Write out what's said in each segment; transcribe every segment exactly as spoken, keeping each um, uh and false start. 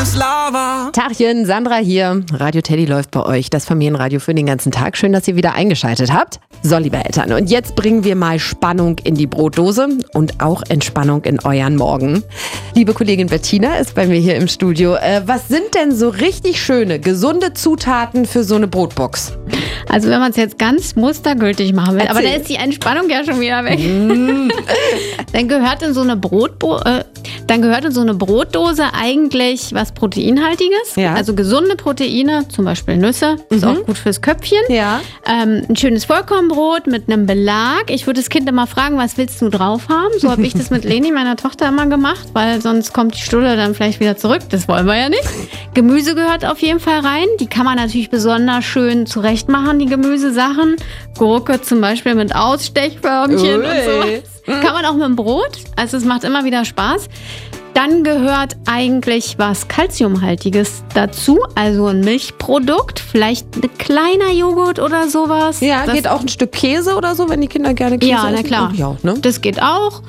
ist Lava. Tachchen, Sandra hier. Radio Teddy läuft bei euch, das Familienradio für den ganzen Tag. Schön, dass ihr wieder eingeschaltet habt. So, liebe Eltern, und jetzt bringen wir mal Spannung in die Brotdose und auch Entspannung in euren Morgen. Liebe Kollegin Bettina ist bei mir hier im Studio. Äh, was sind denn so richtig schöne, gesunde Zutaten für so eine Brotbox? Also wenn man es jetzt ganz mustergültig machen will, Erzähl. aber da ist die Entspannung ja schon wieder weg. Mm. dann gehört in so eine Brotbo äh, dann gehört in so eine Brotdose eigentlich was Proteinhaltiges. Ja. Also gesunde Proteine, zum Beispiel Nüsse, ist Mhm. auch gut fürs Köpfchen. Ja. Ähm, ein schönes Vollkornbrot mit einem Belag. Ich würde das Kind immer fragen, was willst du drauf haben? So habe ich das mit Leni, meiner Tochter, immer gemacht, weil sonst kommt die Stulle dann vielleicht wieder zurück. Das wollen wir ja nicht. Gemüse gehört auf jeden Fall rein. Die kann man natürlich besonders schön zurecht machen, die Gemüsesachen. Gurke zum Beispiel mit Ausstechförmchen Ui. und sowas. Kann man auch mit dem Brot. Also es macht immer wieder Spaß. Dann gehört eigentlich was Kalziumhaltiges dazu, also ein Milchprodukt, vielleicht ein kleiner Joghurt oder sowas. Ja, das geht auch ein Stück Käse oder so, wenn die Kinder gerne Käse Ja, essen? na klar. Ja, ne? Das geht auch.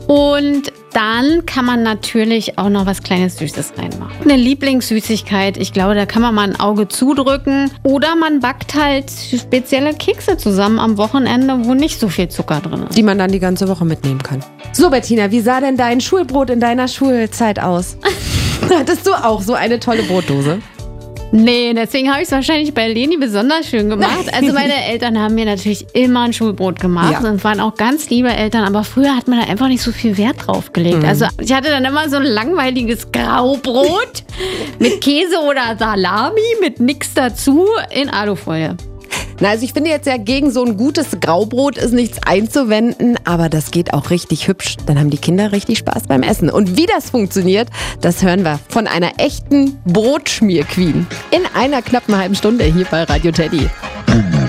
Und dann kann man natürlich auch noch was kleines Süßes reinmachen. Eine Lieblingssüßigkeit, ich glaube, da kann man mal ein Auge zudrücken. Oder man backt halt spezielle Kekse zusammen am Wochenende, wo nicht so viel Zucker drin ist. Die man dann die ganze Woche mitnehmen kann. So, Bettina, wie sah denn dein Schulbrot in deiner Schulzeit aus? Hattest du auch so eine tolle Brotdose? Nee, deswegen habe ich es wahrscheinlich bei Leni besonders schön gemacht. Also meine Eltern haben mir natürlich immer ein Schulbrot gemacht Ja. und waren auch ganz liebe Eltern. Aber früher hat man da einfach nicht so viel Wert drauf gelegt. Mhm. Also ich hatte dann immer so ein langweiliges Graubrot mit Käse oder Salami, mit nix dazu in Alufolie. Na, also ich finde jetzt ja, gegen so ein gutes Graubrot ist nichts einzuwenden, aber das geht auch richtig hübsch. Dann haben die Kinder richtig Spaß beim Essen. Und wie das funktioniert, das hören wir von einer echten Brotschmier-Queen in einer knappen halben Stunde hier bei Radio Teddy.